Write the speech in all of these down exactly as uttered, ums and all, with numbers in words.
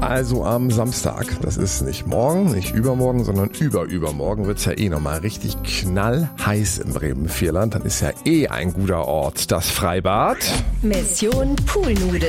Also am Samstag, das ist nicht morgen, nicht übermorgen, sondern überübermorgen wird's ja eh nochmal richtig knallheiß im Bremen-Vierland. Dann ist ja eh ein guter Ort, das Freibad. Mission Poolnude.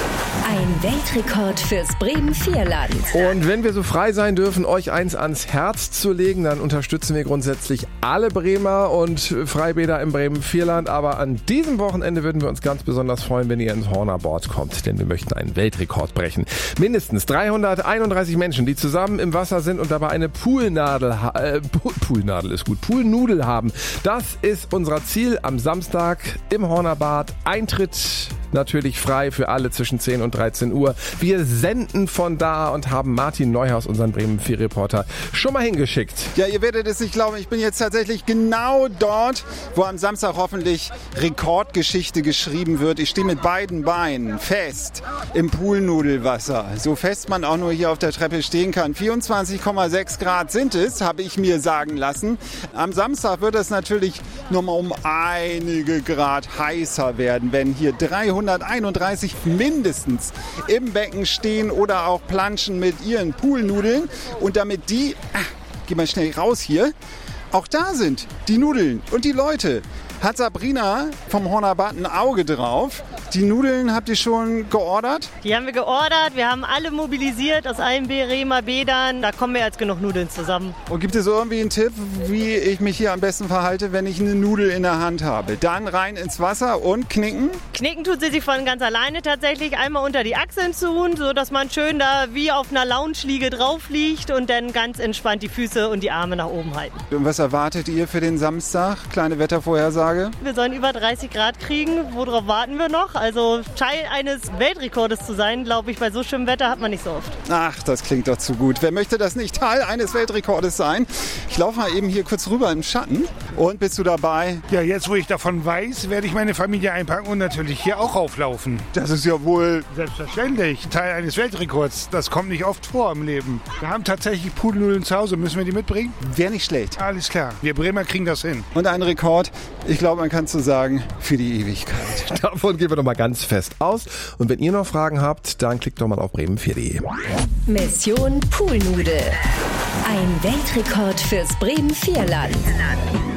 Ein Weltrekord fürs Bremen-Vierland. Und wenn wir so frei sein dürfen, euch eins ans Herz zu legen, dann unterstützen wir grundsätzlich alle Bremer und Freibäder im Bremen-Vierland. Aber an diesem Wochenende würden wir uns ganz besonders freuen, wenn ihr ins Hornerboard kommt, denn wir möchten einen Weltrekord brechen. Mindestens dreihunderteinunddreißig Menschen, die zusammen im Wasser sind und dabei eine Poolnadel, ha- äh, Poolnadel ist gut, Poolnudel haben. Das ist unser Ziel am Samstag im Hornerbad. Eintritt natürlich frei für alle zwischen zehn und dreizehn Uhr. Wir senden von da und haben Martin Neuhaus, unseren Bremen vier Reporter, schon mal hingeschickt. Ja, ihr werdet es nicht glauben, ich bin jetzt tatsächlich genau dort, wo am Samstag hoffentlich Rekordgeschichte geschrieben wird. Ich stehe mit beiden Beinen fest im Poolnudelwasser. So fest man auch nur hier auf der Treppe stehen kann. vierundzwanzig Komma sechs Grad sind es, habe ich mir sagen lassen. Am Samstag wird es natürlich nochmal um einige Grad heißer werden, wenn hier dreihunderteinunddreißig mindestens im Becken stehen oder auch planschen mit ihren Poolnudeln. Und damit die, ach, geh mal schnell raus hier, auch da sind die Nudeln und die Leute. Hat Sabrina vom Hornerbad ein Auge drauf? Die Nudeln habt ihr schon geordert? Die haben wir geordert, wir haben alle mobilisiert aus allen Bremer Bädern. Da kommen wir jetzt genug Nudeln zusammen. Und gibt es irgendwie einen Tipp, wie ich mich hier am besten verhalte, wenn ich eine Nudel in der Hand habe? Dann rein ins Wasser und knicken? Knicken tut sie sich von ganz alleine tatsächlich. Einmal unter die Achseln tun, sodass man schön da wie auf einer Lounge-Liege drauf liegt und dann ganz entspannt die Füße und die Arme nach oben halten. Und was erwartet ihr für den Samstag? Kleine Wettervorhersage? Wir sollen über dreißig Grad kriegen. Worauf warten wir noch? Also Teil eines Weltrekordes zu sein, glaube ich, bei so schönem Wetter hat man nicht so oft. Ach, das klingt doch zu gut. Wer möchte das nicht Teil eines Weltrekordes sein? Ich laufe mal eben hier kurz rüber im Schatten. Und bist du dabei? Ja, jetzt wo ich davon weiß, werde ich meine Familie einpacken und natürlich hier auch auflaufen. Das ist ja wohl... Selbstverständlich. Teil eines Weltrekords. Das kommt nicht oft vor im Leben. Wir haben tatsächlich Poolnudeln zu Hause. Müssen wir die mitbringen? Wäre nicht schlecht. Alles klar. Wir Bremer kriegen das hin. Und ein Rekord, ich glaube, man kann so sagen, für die Ewigkeit. Davon gehen wir doch mal ganz fest aus. Und wenn ihr noch Fragen habt, dann klickt doch mal auf bremen vier punkt de. Mission Poolnude. Ein Weltrekord fürs Bremen-Vierland.